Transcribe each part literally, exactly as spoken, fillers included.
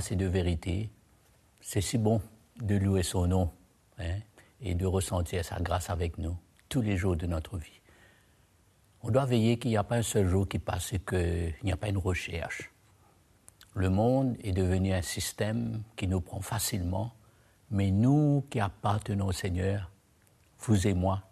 grâce et de vérité. C'est si bon de louer son nom, hein, et de ressentir sa grâce avec nous tous les jours de notre vie. On doit veiller qu'il n'y a pas un seul jour qui passe et qu'il n'y a pas une recherche. Le monde est devenu un système qui nous prend facilement, mais nous qui appartenons au Seigneur, vous et moi,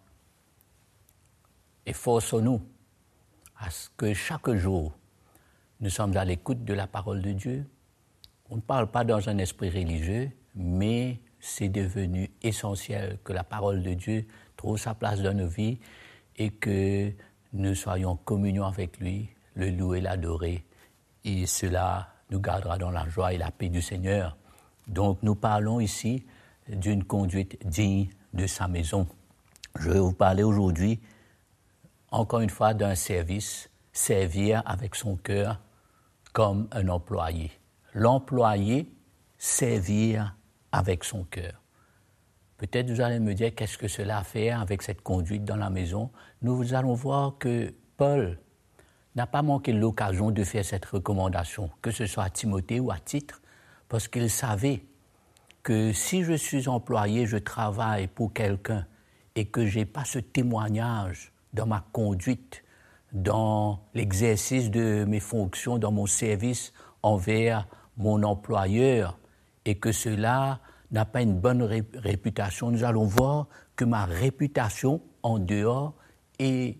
efforçons-nous à ce que chaque jour, nous sommes à l'écoute de la parole de Dieu. On ne parle pas dans un esprit religieux, mais c'est devenu essentiel que la parole de Dieu trouve sa place dans nos vies et que nous soyons en communion avec lui, le louer, l'adorer. Et cela nous gardera dans la joie et la paix du Seigneur. Donc nous parlons ici d'une conduite digne de sa maison. Je vais vous parler aujourd'hui, encore une fois, d'un service, servir avec son cœur comme un employé. L'employé, servir avec son cœur. Peut-être vous allez me dire qu'est-ce que cela a à faire avec cette conduite dans la maison. Nous allons voir que Paul n'a pas manqué l'occasion de faire cette recommandation, que ce soit à Timothée ou à Titre, parce qu'il savait que si je suis employé, je travaille pour quelqu'un et que je n'ai pas ce témoignage dans ma conduite, dans l'exercice de mes fonctions, dans mon service envers mon employeur, et que cela n'a pas une bonne ré- réputation, nous allons voir que ma réputation en dehors est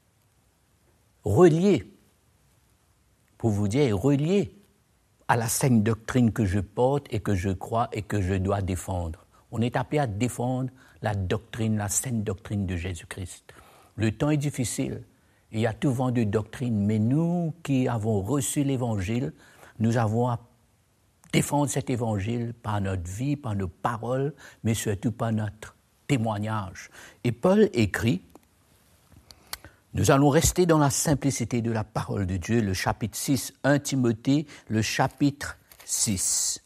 reliée, pour vous dire, est reliée à la saine doctrine que je porte et que je crois et que je dois défendre. On est appelé à défendre la doctrine, la saine doctrine de Jésus-Christ. Le temps est difficile, il y a tout vent de doctrine, mais nous qui avons reçu l'Évangile, nous avons à défendre cet Évangile par notre vie, par nos paroles, mais surtout par notre témoignage. Et Paul écrit, nous allons rester dans la simplicité de la parole de Dieu, le chapitre six, premier Timothée, le chapitre six.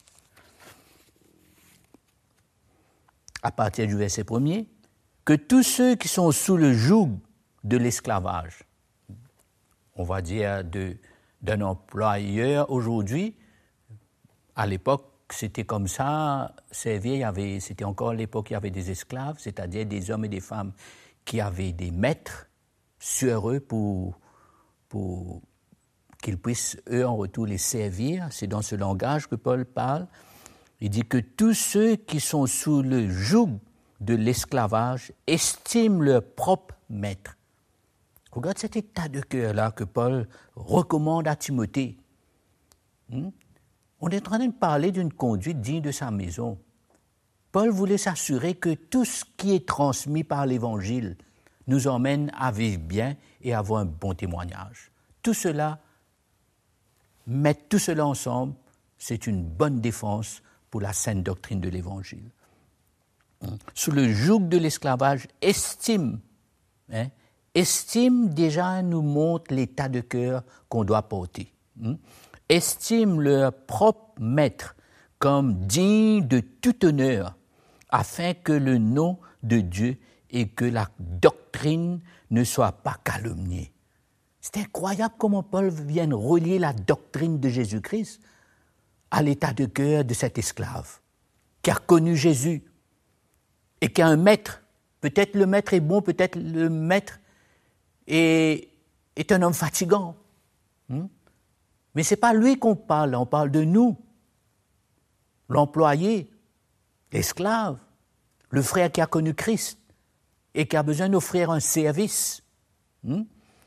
À partir du verset premier, que tous ceux qui sont sous le joug de l'esclavage, on va dire de, d'un employeur aujourd'hui, à l'époque, c'était comme ça, servir, il y avait, c'était encore l'époque où il y avait des esclaves, c'est-à-dire des hommes et des femmes qui avaient des maîtres sur eux pour, pour qu'ils puissent, eux, en retour, les servir. C'est dans ce langage que Paul parle. Il dit que tous ceux qui sont sous le joug de l'esclavage estiment leur propre maître. Regarde cet état de cœur-là que Paul recommande à Timothée. Hmm? On est en train de parler d'une conduite digne de sa maison. Paul voulait s'assurer que tout ce qui est transmis par l'Évangile nous emmène à vivre bien et à avoir un bon témoignage. Tout cela, mettre tout cela ensemble, c'est une bonne défense pour la saine doctrine de l'Évangile. Sous le joug de l'esclavage, estime, hein, estime déjà nous montre l'état de cœur qu'on doit porter. Hein. Estiment leur propre maître comme digne de tout honneur, afin que le nom de Dieu et que la doctrine ne soient pas calomniées. C'est incroyable comment Paul vient relier la doctrine de Jésus-Christ à l'état de cœur de cet esclave qui a connu Jésus et qui a un maître. Peut-être le maître est bon, peut-être le maître est, est un homme fatigant. Hmm? Mais ce n'est pas lui qu'on parle, on parle de nous, l'employé, l'esclave, le frère qui a connu Christ et qui a besoin d'offrir un service. Hmm?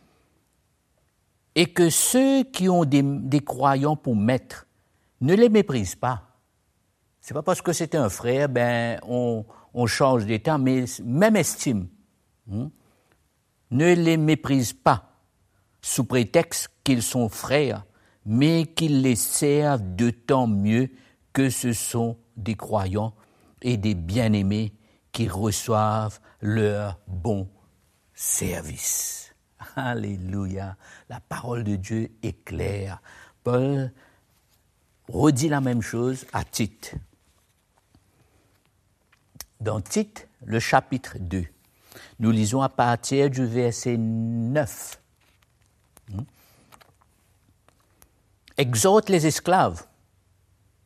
Et que ceux qui ont des, des croyants pour maître ne les méprisent pas. Ce n'est pas parce que c'est un frère, ben on, on change d'état, mais même estime. Hmm? Ne les méprisent pas sous prétexte qu'ils sont frères, mais qu'ils les servent d'autant mieux que ce sont des croyants et des bien-aimés qui reçoivent leur bon service. Alléluia. La parole de Dieu est claire. Paul redit la même chose à Tite. Dans Tite, le chapitre deux, nous lisons à partir du verset neuf. Exhorte les esclaves